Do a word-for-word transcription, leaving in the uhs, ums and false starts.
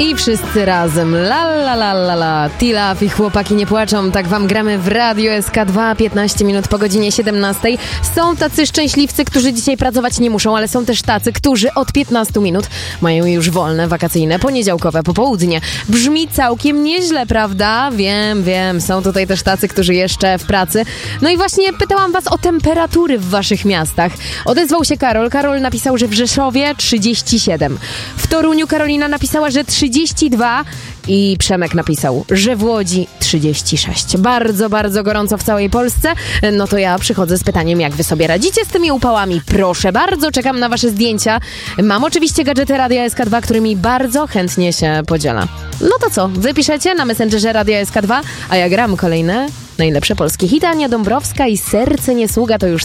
I wszyscy razem, la la la la la, Tilaf i chłopaki nie płaczą, tak wam gramy w Radio S K dwa, piętnaście minut po godzinie siedemnastej. Są tacy szczęśliwcy, którzy dzisiaj pracować nie muszą, ale są też tacy, którzy od piętnastu minut mają już wolne, wakacyjne, poniedziałkowe popołudnie. Brzmi całkiem nieźle, prawda? Wiem, wiem, są tutaj też tacy, którzy jeszcze w pracy. No i właśnie pytałam was o temperatury w waszych miastach. Odezwał się Karol. Karol napisał, że w Rzeszowie trzydzieści siedem. W Toruniu Karolina napisała, że trzydzieści dwa i Przemek napisał, że w Łodzi trzydzieści sześć. Bardzo, bardzo gorąco w całej Polsce. No to ja przychodzę z pytaniem, jak wy sobie radzicie z tymi upałami. Proszę bardzo, czekam na wasze zdjęcia. Mam oczywiście gadżety Radia S K dwa, którymi bardzo chętnie się podziela. No to co, wy piszecie na Messengerze Radia S K dwa, a ja gram kolejne najlepsze polskie hity. Ania Dąbrowska i Serce nie sługa to już